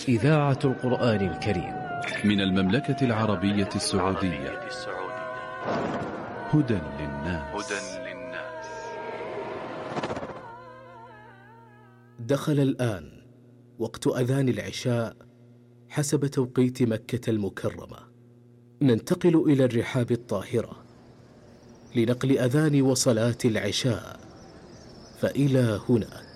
إذاعة القرآن الكريم من المملكة العربية السعودية. هدى للناس. دخل الآن وقت أذان العشاء حسب توقيت مكة المكرمة. ننتقل إلى الرحاب الطاهرة لنقل أذان وصلاة العشاء، فإلى هناك.